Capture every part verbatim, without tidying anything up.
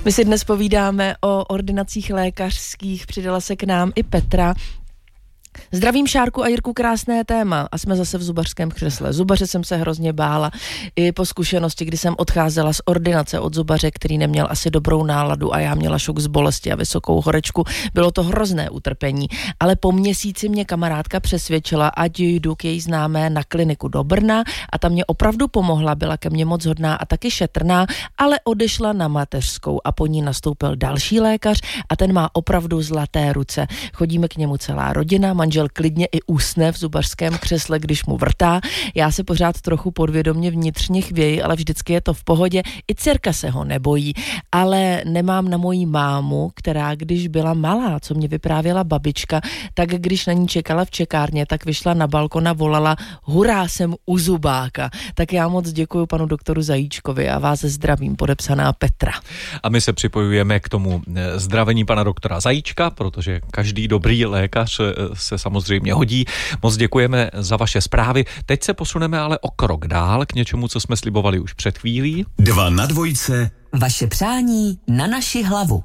My si dnes povídáme o ordinacích lékařských, přidala se k nám i Petra. Zdravím Šárku a Jirku, krásné téma a jsme zase v zubařském křesle. Zubaře jsem se hrozně bála i po zkušenosti, kdy jsem odcházela z ordinace od zubaře, který neměl asi dobrou náladu a já měla šok z bolesti a vysokou horečku. Bylo to hrozné utrpení, ale po měsíci mě kamarádka přesvědčila, ať jdu k její známé na kliniku do Brna a tam mě opravdu pomohla, byla ke mně moc hodná a taky šetrná, ale odešla na mateřskou a po ní nastoupil další lékař a ten má opravdu zlaté ruce. Chodíme k němu celá rodina, manžel klidně i usne v zubařském křesle, když mu vrtá. Já se pořád trochu podvědomě vnitřně chvěji, ale vždycky je to v pohodě. I dcerka se ho nebojí, ale nemám na moji mámu, která když byla malá, co mě vyprávěla babička, tak když na ní čekala v čekárně, tak vyšla na balkon a volala: hurá, jsem u zubáka. Tak já moc děkuji panu doktoru Zajíčkovi a vás zdravím, podepsaná Petra. A my se připojujeme k tomu zdravení pana doktora Zajíčka, protože každý dobrý lékař se samozřejmě hodí. Moc děkujeme za vaše zprávy. Teď se posuneme ale o krok dál k něčemu, co jsme slibovali už před chvílí. Dva na dvojce. Vaše přání na naši hlavu.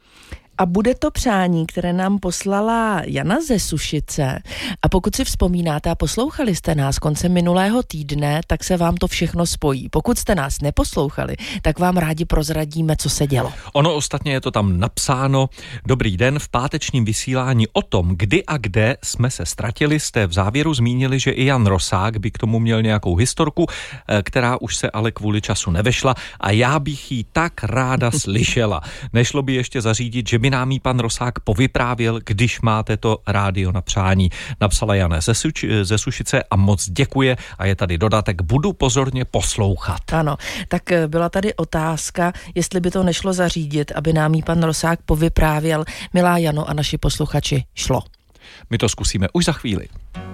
A bude to přání, které nám poslala Jana ze Sušice. A pokud si vzpomínáte a poslouchali jste nás koncem minulého týdne, tak se vám to všechno spojí. Pokud jste nás neposlouchali, tak vám rádi prozradíme, co se dělo. Ono ostatně je to tam napsáno. Dobrý den, v pátečním vysílání o tom, kdy a kde jsme se ztratili, jste v závěru zmínili, že i Jan Rosák by k tomu měl nějakou historku, která už se ale kvůli času nevešla a já bych ji tak ráda slyšela. Nešlo by ještě zařídit, že by nám jí pan Rosák povyprávěl, když máte to rádio na přání. Napsala Jana ze, Suč- ze Sušice a moc děkuje a je tady dodatek, budu pozorně poslouchat. Ano, tak byla tady otázka, jestli by to nešlo zařídit, aby nám jí pan Rosák povyprávěl. Milá Jano a naši posluchači, šlo. My to zkusíme už za chvíli.